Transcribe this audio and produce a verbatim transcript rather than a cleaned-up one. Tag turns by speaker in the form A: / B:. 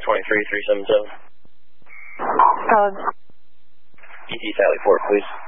A: twenty-three, three seven seven.
B: Solid.
A: E T Tally four, please.